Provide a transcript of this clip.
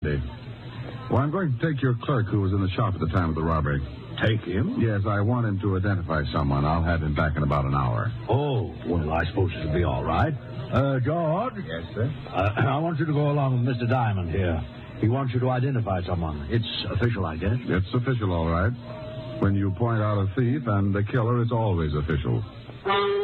Well, I'm going to take your clerk who was in the shop at the time of the robbery. Take him? Yes, I want him to identify someone. I'll have him back in about an hour. Oh, well, I suppose it'll be all right. George? Yes, sir? I want you to go along with Mr. Diamond here. He wants you to identify someone. It's official, I guess. It's official, all right. When you point out a thief and the killer, it's always official.